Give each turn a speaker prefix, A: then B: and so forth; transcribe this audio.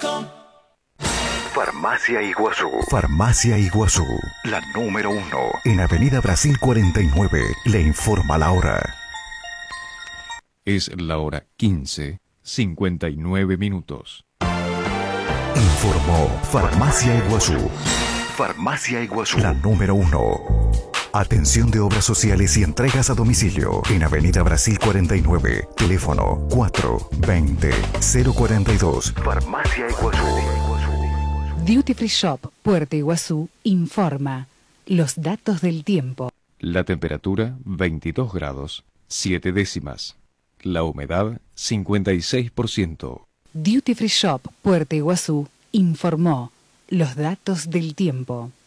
A: Farmacia Iguazú. Farmacia Iguazú, la número 1 en Avenida Brasil 49. Le informa la hora.
B: Es la hora 15:59.
A: Informó Farmacia Iguazú. Farmacia Iguazú, la número 1. Atención de obras sociales y entregas a domicilio en Avenida Brasil 49. Teléfono 420-042. Farmacia Iguazú.
C: Duty Free Shop Puerto Iguazú informa los datos del tiempo.
B: La temperatura 22 grados 7 décimas. La humedad 56%.
C: Duty Free Shop Puerto Iguazú informó los datos del tiempo.